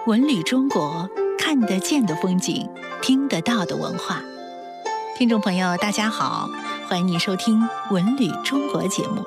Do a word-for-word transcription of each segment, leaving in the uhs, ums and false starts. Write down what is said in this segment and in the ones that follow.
文旅中国，看得见的风景，听得到的文化。听众朋友，大家好，欢迎您收听《文旅中国》节目。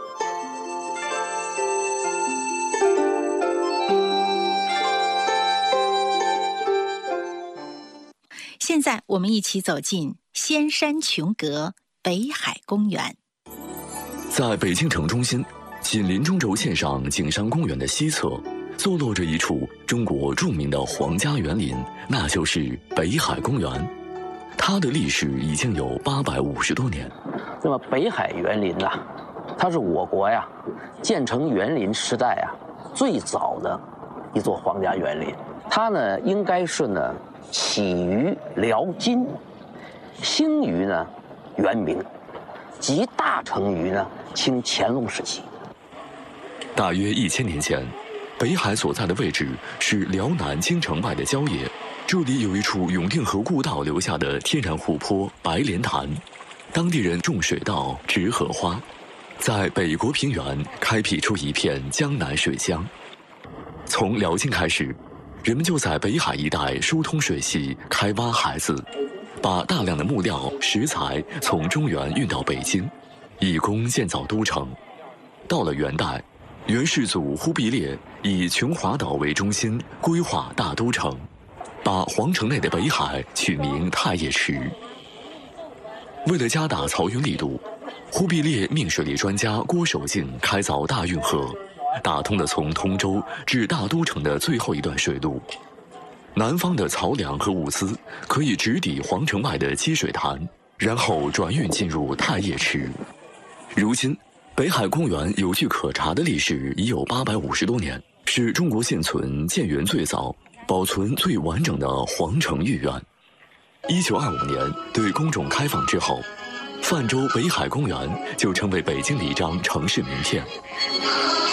现在我们一起走进仙山琼阁北海公园。 在北京城中心，紧邻中轴线上景山公园的西侧，坐落着一处中国著名的皇家园林，那就是北海公园。它的历史已经有八百五十多年。 那么北海园林呐、啊，它是我国呀建成园林时代啊最早的一座皇家园林。它呢应该是呢起于辽金，兴于呢元明，极大成于呢清乾隆时期。 大约一千年前，北海所在的位置是辽南京城外的郊野，这里有一处永定河故道留下的天然湖泊白莲潭，当地人种水稻、植荷花，在北国平原开辟出一片江南水乡。从辽金开始，人们就在北海一带疏通水系，开挖海子，把大量的木料、石材从中原运到北京，以供建造都城。到了元代，元世祖忽必烈以琼华岛为中心规划大都城，把皇城内的北海取名太液池。为了加大漕运力度，忽必烈命水利专家郭守敬开凿大运河，打通了从通州至大都城的最后一段水路。南方的漕粮和物资可以直抵皇城外的积水潭，然后转运进入太液池。如今北海公园有据可查的历史已有八百五十多年，是中国现存建园最早、保存最完整的皇城御苑。一九二五年对公众开放之后，泛舟北海公园就成为北京的一张城市名片。